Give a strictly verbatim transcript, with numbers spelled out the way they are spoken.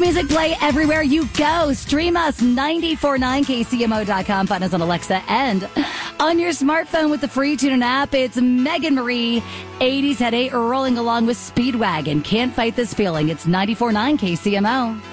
music play everywhere you go. Stream us ninety-four point nine K C M O dot com. Find us on Alexa and on your smartphone with the free TuneIn app. It's Megan Marie, eighties Head eight, rolling along with Speedwagon. Can't fight this feeling. It's ninety-four point nine K C M O.